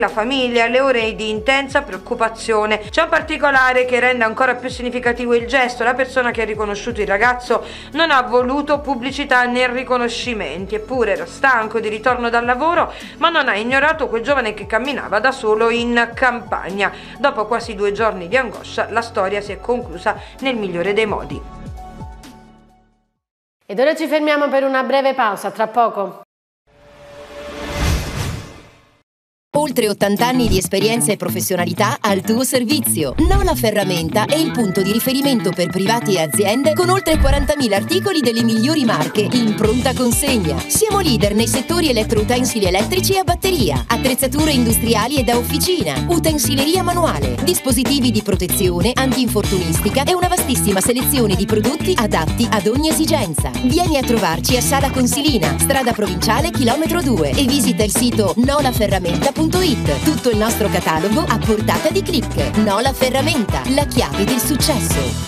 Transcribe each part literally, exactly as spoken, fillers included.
La famiglia alle ore di intensa preoccupazione. C'è un particolare che rende ancora più significativo il gesto: la persona che ha riconosciuto il ragazzo non ha voluto pubblicità né riconoscimenti, eppure era stanco di ritorno dal lavoro, ma non ha ignorato quel giovane che camminava da solo in campagna. Dopo quasi due giorni di angoscia, la storia si è conclusa nel migliore dei modi. Ed ora ci fermiamo per una breve pausa, tra poco. Oltre ottanta anni di esperienza e professionalità al tuo servizio. Nola Ferramenta è il punto di riferimento per privati e aziende con oltre quarantamila articoli delle migliori marche in pronta consegna. Siamo leader nei settori elettroutensili elettrici e a batteria, attrezzature industriali e da officina, utensileria manuale, dispositivi di protezione, antinfortunistica e una vastissima selezione di prodotti adatti ad ogni esigenza. Vieni a trovarci a Sala Consilina, strada provinciale chilometro due e visita il sito nola ferramenta punto it. Tutto il nostro catalogo a portata di click. Nola Ferramenta, la chiave del successo.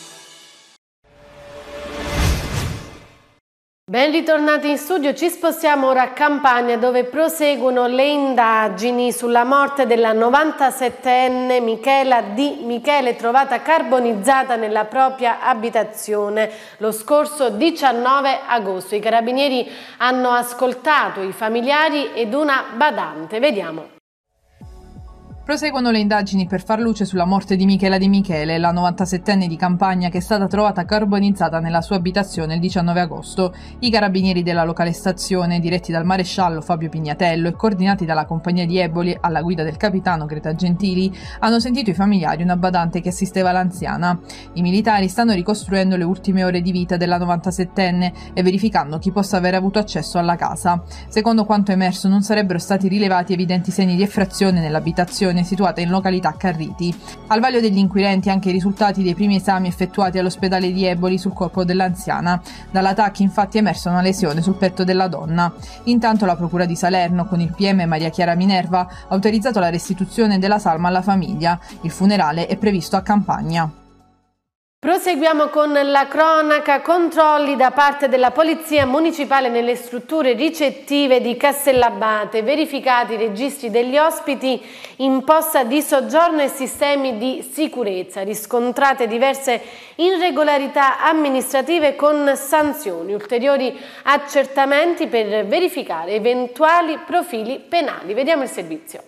Ben ritornati in studio, ci spostiamo ora a Campania dove proseguono le indagini sulla morte della novantasettenne Michela Di Michele, trovata carbonizzata nella propria abitazione lo scorso diciannove agosto. I carabinieri hanno ascoltato i familiari ed una badante. Vediamo. Proseguono le indagini per far luce sulla morte di Michela Di Michele, la novantasettenne di Campagna che è stata trovata carbonizzata nella sua abitazione il diciannove agosto. I carabinieri della locale stazione, diretti dal maresciallo Fabio Pignatello e coordinati dalla compagnia di Eboli alla guida del capitano Greta Gentili, hanno sentito i familiari una badante che assisteva l'anziana. I militari stanno ricostruendo le ultime ore di vita della novantasettenne e verificando chi possa aver avuto accesso alla casa. Secondo quanto emerso, non sarebbero stati rilevati evidenti segni di effrazione nell'abitazione situata in località Carriti. Al vaglio degli inquirenti anche i risultati dei primi esami effettuati all'ospedale di Eboli sul corpo dell'anziana. Dalla T A C infatti è emersa una lesione sul petto della donna. Intanto la procura di Salerno, con il P M Maria Chiara Minerva, ha autorizzato la restituzione della salma alla famiglia. Il funerale è previsto a Campagna. Proseguiamo con la cronaca. Controlli da parte della Polizia Municipale nelle strutture ricettive di Castellabate, verificati i registri degli ospiti, imposta di soggiorno e sistemi di sicurezza, riscontrate diverse irregolarità amministrative con sanzioni, ulteriori accertamenti per verificare eventuali profili penali. Vediamo il servizio.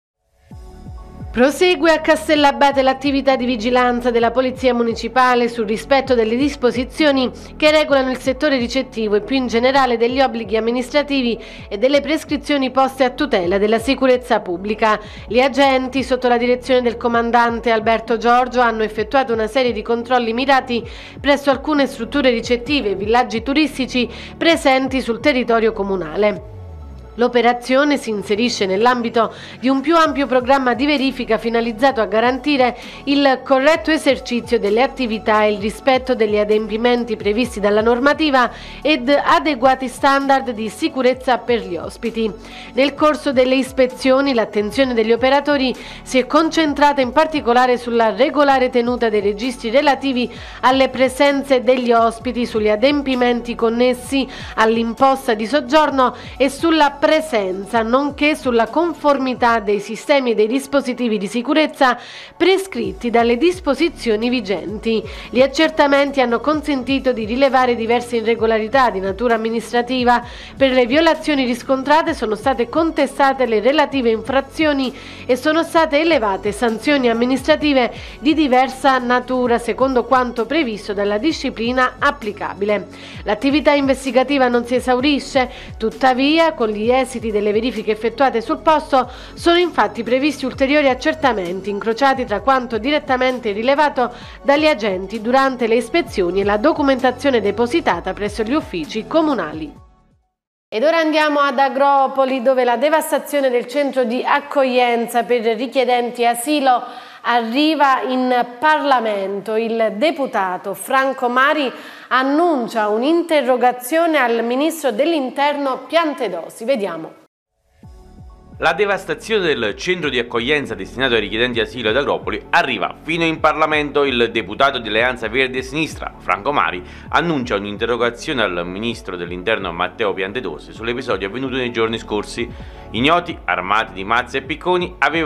Prosegue a Castellabate l'attività di vigilanza della Polizia Municipale sul rispetto delle disposizioni che regolano il settore ricettivo e più in generale degli obblighi amministrativi e delle prescrizioni poste a tutela della sicurezza pubblica. Gli agenti, sotto la direzione del comandante Alberto Giorgio, hanno effettuato una serie di controlli mirati presso alcune strutture ricettive e villaggi turistici presenti sul territorio comunale. L'operazione si inserisce nell'ambito di un più ampio programma di verifica finalizzato a garantire il corretto esercizio delle attività e il rispetto degli adempimenti previsti dalla normativa ed adeguati standard di sicurezza per gli ospiti. Nel corso delle ispezioni l'attenzione degli operatori si è concentrata in particolare sulla regolare tenuta dei registri relativi alle presenze degli ospiti, sugli adempimenti connessi all'imposta di soggiorno e sulla presenza, nonché sulla conformità dei sistemi e dei dispositivi di sicurezza prescritti dalle disposizioni vigenti. Gli accertamenti hanno consentito di rilevare diverse irregolarità di natura amministrativa. Per le violazioni riscontrate sono state contestate le relative infrazioni e sono state elevate sanzioni amministrative di diversa natura secondo quanto previsto dalla disciplina applicabile. L'attività investigativa non si esaurisce, tuttavia con gli esiti delle verifiche effettuate sul posto sono infatti previsti ulteriori accertamenti incrociati tra quanto direttamente rilevato dagli agenti durante le ispezioni e la documentazione depositata presso gli uffici comunali. Ed ora andiamo ad Agropoli, dove la devastazione del centro di accoglienza per richiedenti asilo arriva in Parlamento. Il deputato Franco Mari annuncia un'interrogazione al ministro dell'Interno Piantedosi. Vediamo. La devastazione del centro di accoglienza destinato ai richiedenti asilo ad Agropoli arriva fino in Parlamento. Il deputato di Alleanza Verdi e Sinistra, Franco Mari, annuncia un'interrogazione al ministro dell'Interno Matteo Piantedosi sull'episodio avvenuto nei giorni scorsi. Ignoti, armati di mazze e picconi, avevano